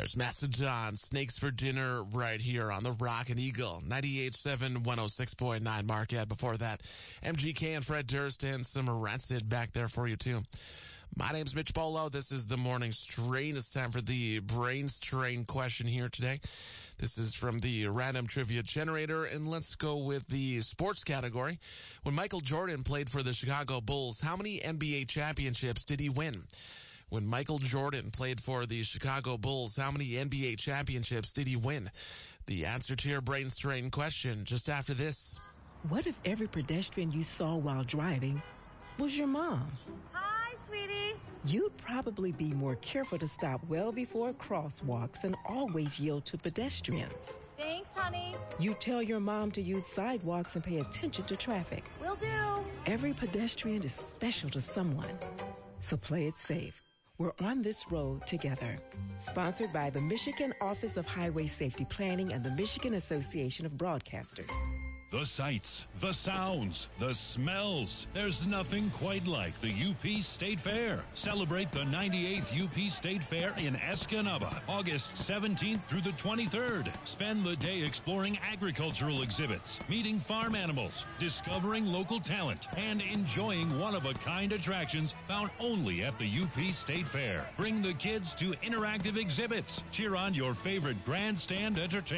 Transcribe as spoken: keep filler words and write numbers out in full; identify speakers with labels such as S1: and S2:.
S1: There's Mastodon, Snakes for Dinner right here on the Rockin' Eagle. ninety-eight point seven, one oh six point nine Marquette. Before that, M G K and Fred Durst and some Rancid back there for you too. My name's Mitch Bolo. This is the Morning Strain. It's time for the Brain Strain question here today. This is from the Random Trivia Generator, and let's go with the sports category. When Michael Jordan played for the Chicago Bulls, how many N B A championships did he win? When Michael Jordan played for the Chicago Bulls, how many N B A championships did he win? The answer to your Brain Strain question just after this.
S2: What if every pedestrian you saw while driving was your mom?
S3: Hi, sweetie.
S2: You'd probably be more careful to stop well before crosswalks and always yield to pedestrians.
S3: Thanks, honey.
S2: You tell your mom to use sidewalks and pay attention to traffic.
S3: Will do.
S2: Every pedestrian is special to someone, so play it safe. We're on this road together. Sponsored by the Michigan Office of Highway Safety Planning and the Michigan Association of Broadcasters.
S4: The sights, the sounds, the smells. There's nothing quite like the U P State Fair. Celebrate the ninety-eighth U P State Fair in Escanaba, August seventeenth through the twenty-third. Spend the day exploring agricultural exhibits, meeting farm animals, discovering local talent, and enjoying one-of-a-kind attractions found only at the U P State Fair. Bring the kids to interactive exhibits. Cheer on your favorite grandstand entertainment.